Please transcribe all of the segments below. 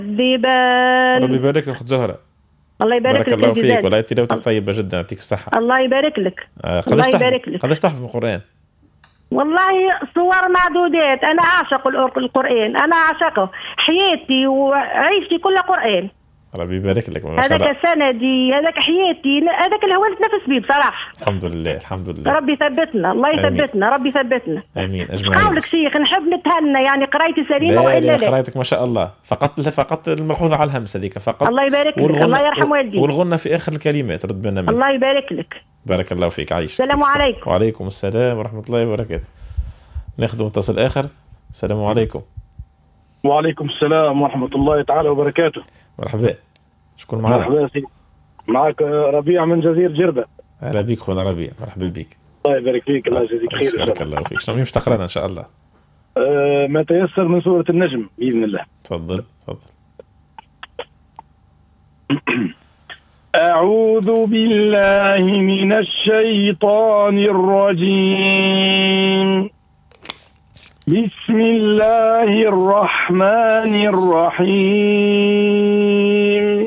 ذبان. ربي يبارك لك أخت زهرة. الله يبارك بارك لك الله يا فيك، جزاك. والله تلاوتك طيبة جدا، يعطيك الصحة. الله يبارك لك. قداش الله تحفظ يبارك لك. قداش تحفظ من القرآن؟ والله صور معدودات. أنا أعشق القرآن، أنا أعشقه، حياتي وعيشتي كلها قرآن. ربي يبارك لك ما شاء الله. هذاك سندي، هذاك حياتي، هذاك الهوى اللي نتنفس بيه بصراحة. الحمد لله الحمد لله. ربي يثبتنا، الله يثبتنا، ربي يثبتنا. امين اجمعين. قولك شيخ، نحب نتهنى، يعني قرايتي سليمة لا والا لا؟ قرايتك ما شاء الله، فقط الملحوظة على الهمس هذيك فقط. الله يبارك لك، الله يرحم والديك. والغنة في آخر الكلمات رد بنا منك. الله يبارك لك. بارك الله فيك، عايش. السلام عليكم. وعليكم السلام ورحمة الله وبركاته. ناخذ متصل آخر. السلام عليكم. وعليكم السلام ورحمة الله تعالى وبركاته. مرحبا. شكون معنا؟ مرحبا سيدي، معك ربيع من جزيرة جربة. اهلا بك خونا ربيع، مرحبا بك. الله يبارك فيك، الله يجزيك خير. بارك الله فيك. شنو باش تقرانا ان شاء الله؟ ما تيسر من سورة النجم بإذن الله. تفضل تفضل. أعوذ بالله من الشيطان الرجيم. بسم الله الرحمن الرحيم.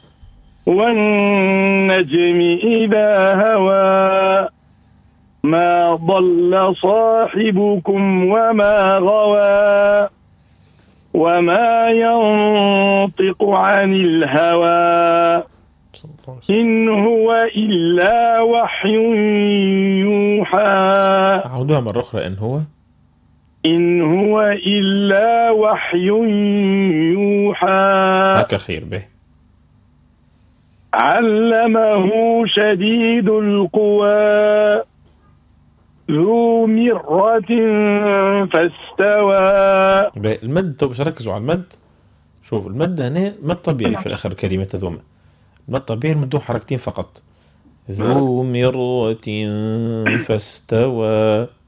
والنجم إذا هوى ما ضل صاحبكم وما غوى وما ينطق عن الهوى إن هو إلا وحي يوحى. أعودها مرة أخرى. إن هو إلا وحي يوحى. هكا خير به. علمه شديد القوى ذو مرة فاستوى. المد تو باش نركزوا على المد. شوف المد هنا مد طبيعي في الآخر الكلمات هذوما. المد طبيعي المدو حركتين فقط. ذو مرة فاستوى.